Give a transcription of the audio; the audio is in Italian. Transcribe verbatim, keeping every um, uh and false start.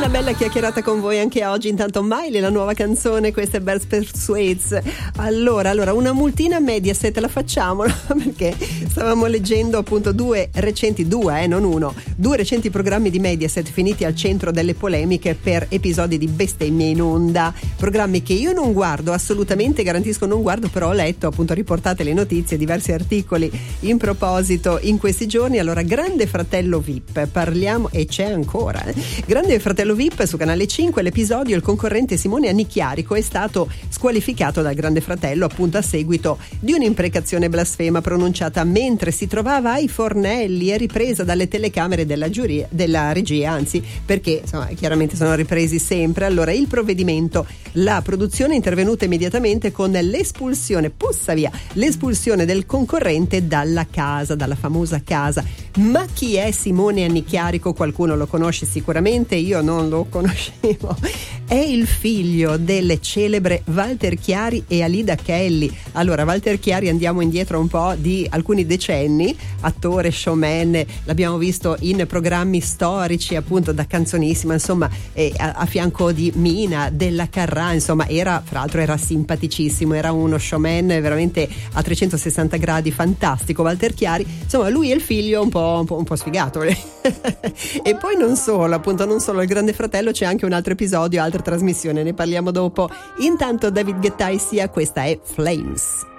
Bella bella chiacchierata con voi anche oggi. Intanto Miley, la nuova canzone, questa è Birds Persuades. Allora, allora una multina Mediaset la facciamo, no? Perché stavamo leggendo appunto due recenti, due eh, non uno, due recenti programmi di Mediaset finiti al centro delle polemiche per episodi di bestemmie in onda. Programmi che io non guardo, assolutamente garantisco non guardo, però ho letto appunto riportate le notizie, diversi articoli in proposito in questi giorni. Allora, Grande Fratello V I P, parliamo, e c'è ancora eh? Grande Fratello V I P su Canale cinque, l'episodio il concorrente Simone Annichiarico è stato squalificato dal Grande Fratello appunto a seguito di un'imprecazione blasfema pronunciata mentre si trovava ai fornelli e ripresa dalle telecamere della giuria, della regia, anzi, perché insomma chiaramente sono ripresi sempre. Allora, il provvedimento, la produzione è intervenuta immediatamente con l'espulsione, pussa via, l'espulsione del concorrente dalla casa, dalla famosa casa. Ma chi è Simone Annichiarico? Qualcuno lo conosce sicuramente, io non lo conoscevo. È il figlio del celebre Walter Chiari e Alida Kelly. Allora, Walter Chiari, andiamo indietro un po' di alcuni decenni, attore, showman, l'abbiamo visto in programmi storici appunto da Canzonissima, insomma, eh, a, a fianco di Mina, Della Carrà, insomma, era, fra l'altro era simpaticissimo, era uno showman veramente a trecentosessanta gradi, fantastico Walter Chiari. Insomma, lui e il figlio un po' un po', un po' sfigato. E poi non solo, appunto, non solo il Grande Fratello, c'è anche un altro episodio, altra trasmissione, ne parliamo dopo. Intanto David Guetta sia, questa è Flames.